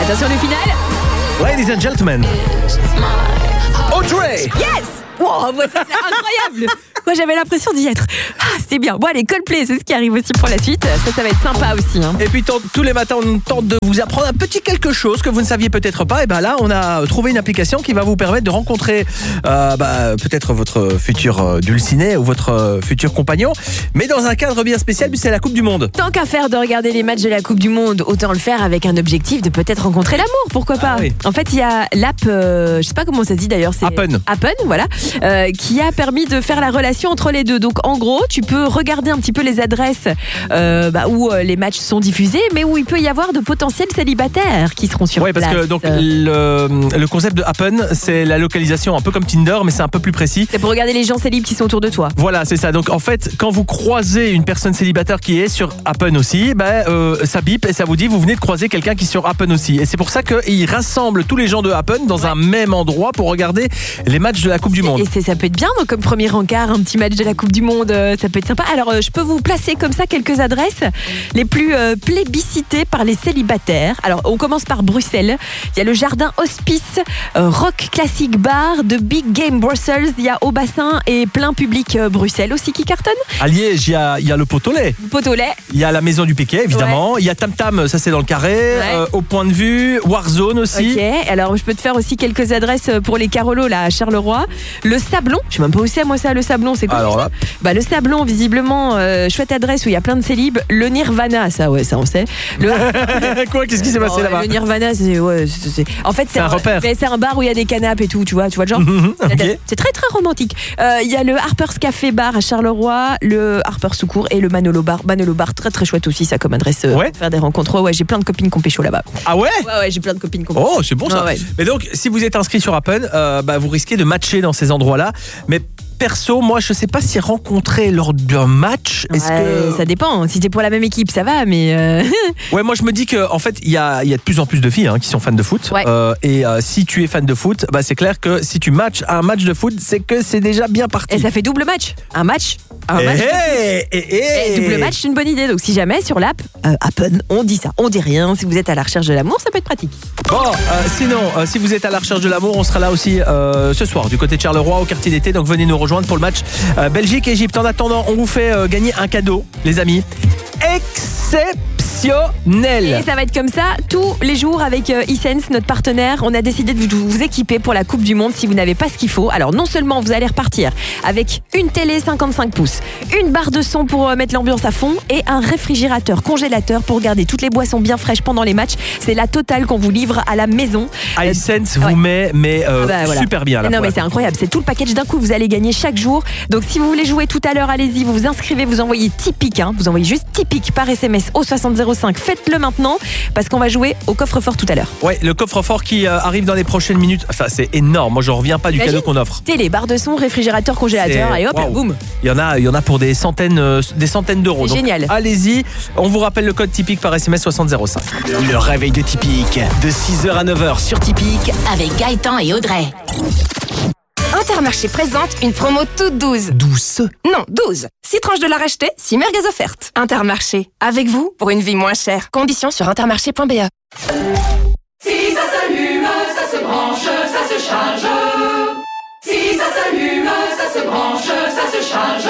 Attention le final. Ladies and gentlemen, Audrey. Yes. Wow, ça c'est incroyable. Moi j'avais l'impression d'y être. C'était bien. Bon allez, Coldplay, c'est ce qui arrive aussi pour la suite. Ça va être sympa aussi. Et puis tous les matins on tente de vous apprendre un petit quelque chose que vous ne saviez peut-être pas. Et ben là on a trouvé une application qui va vous permettre de rencontrer peut-être votre futur dulciné ou votre futur compagnon, mais dans un cadre bien spécial puisque c'est la Coupe du Monde. Tant qu'à faire de regarder les matchs de la Coupe du Monde, autant le faire avec un objectif de peut-être rencontrer l'amour, pourquoi pas. Oui. En fait il y a l'app, je sais pas comment ça se dit d'ailleurs, c'est Appen, voilà, qui a permis de faire la relation entre les deux. Donc en gros tu peux regarder un petit peu les adresses où les matchs sont diffusés, mais où il peut y avoir de potentiels célibataires qui seront sur place. Oui, parce que donc le concept de Appen, c'est la localisation un peu comme Tinder, mais c'est un peu plus précis. C'est pour regarder les gens célibes qui sont autour de toi. Voilà, c'est ça. Donc en fait, quand vous croisez une personne célibataire qui est sur Appen aussi, ça bip et ça vous dit vous venez de croiser quelqu'un qui est sur Appen aussi. Et c'est pour ça qu'ils rassemblent tous les gens de Appen dans un même endroit pour regarder les matchs de la Coupe du Monde. Et ça peut être bien, donc comme premier encart, un petit match de la Coupe du Monde, ça peut être sympa. Alors je peux vous placer comme ça quelques adresses les plus plébiscitées par les célibataires. Alors on commence par Bruxelles. Il y a le Jardin Hospice, Rock Classic Bar, The Big Game Brussels. Il y a Au Bassin et Plein Public Bruxelles aussi qui cartonne. À Liège, il y a le Pot-au-lait. Il y a la Maison du Piquet, évidemment. Ouais. Il y a Tam Tam, ça c'est dans le Carré. Ouais. Au Point de Vue, Warzone aussi. Ok, alors je peux te faire aussi quelques adresses pour les Carolos là à Charleroi. Le Sablon, je sais même pas où c'est moi ça, le Sablon, c'est quoi? Alors là. Le Sablon, visiblement, chouette adresse où il y a plein de célibes. Le Nirvana, ça on sait. Quoi, qu'est-ce qui s'est passé là-bas? Le Nirvana, en fait c'est un repère. C'est un bar où il y a des canapes et tout, tu vois le genre. Okay. C'est très très romantique. Il y a le Harper's Café Bar à Charleroi, le Harper's Secours et le Manolo Bar. Manolo Bar, très très chouette aussi ça comme adresse pour faire des rencontres. Ouais, j'ai plein de copines qui ont pécho là-bas. Ah ouais? Ouais, j'ai plein de copines qui ont pécho. Oh, c'est bon ça. Ouais. Mais donc, si vous êtes inscrit sur Appen, vous risquez de matcher dans ces endroits-là. Mais perso, moi, je sais pas si rencontrer lors d'un match, est-ce que... Ça dépend. Si t'es pour la même équipe, ça va, mais... Ouais, moi, je me dis qu'en fait, il y a de plus en plus de filles qui sont fans de foot. Ouais. Et si tu es fan de foot, c'est clair que si tu matches un match de foot, c'est que c'est déjà bien parti. Et ça fait double match. Un match. Et double match, c'est une bonne idée. Donc, si jamais, sur l'app, Appen, on dit ça. On dit rien. Si vous êtes à la recherche de l'amour, ça peut être pratique. Bon, sinon, si vous êtes à la recherche de l'amour, on sera là aussi ce soir, du côté de Charleroi, au quartier d'été. Donc, venez nous rejoindre pour le match Belgique-Égypte. En attendant, on vous fait gagner un cadeau, les amis. Exceptionnel. Et ça va être comme ça tous les jours avec eSense, notre partenaire. On a décidé de vous équiper pour la Coupe du Monde si vous n'avez pas ce qu'il faut. Alors non seulement vous allez repartir avec une télé 55 pouces, une barre de son pour mettre l'ambiance à fond et un réfrigérateur congélateur pour garder toutes les boissons bien fraîches pendant les matchs. C'est la totale qu'on vous livre à la maison. eSense vous met voilà. Super bien là. Non mais c'est incroyable, c'est tout le package d'un coup, vous allez gagner chaque jour. Donc si vous voulez jouer tout à l'heure, allez-y, vous vous inscrivez, vous envoyez typique, vous envoyez juste typique par SMS au 6005. Faites-le maintenant parce qu'on va jouer au coffre-fort tout à l'heure. Ouais, le coffre-fort qui arrive dans les prochaines minutes. Enfin, c'est énorme. Moi, je reviens pas du cadeau qu'on offre. Télé, barre de son, réfrigérateur, congélateur, et hop, boum. Il y en a pour des centaines d'euros. C'est génial. Allez-y. On vous rappelle le code typique par SMS 6005. Le réveil de Typique de 6h à 9h sur Typique avec Gaëtan et Audrey. Intermarché présente une promo toute douce. Douce? Non, 12. 6 tranches de la racheter, 6 merguez offertes. Intermarché, avec vous pour une vie moins chère. Conditions sur intermarché.be. Si ça s'allume, ça se branche, ça se charge. Si ça s'allume, ça se branche, ça se charge.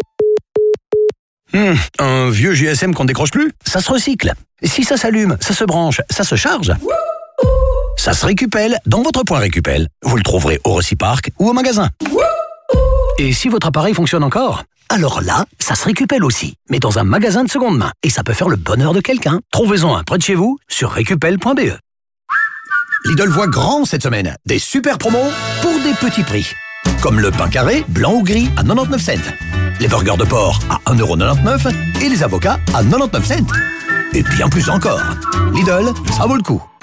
Un vieux GSM qu'on ne décroche plus, ça se recycle. Si ça s'allume, ça se branche, ça se charge. Ça se récupelle dans votre point Récupel. Vous le trouverez au Reciparc ou au magasin. Et si votre appareil fonctionne encore, alors là, ça se récupelle aussi, mais dans un magasin de seconde main. Et ça peut faire le bonheur de quelqu'un. Trouvez-en un près de chez vous sur récupel.be. Lidl voit grand cette semaine. Des super promos pour des petits prix. Comme le pain carré, blanc ou gris, à 99 cents. Les burgers de porc à 1,99€ et les avocats à 99 cents. Et bien plus encore. Lidl, ça vaut le coup.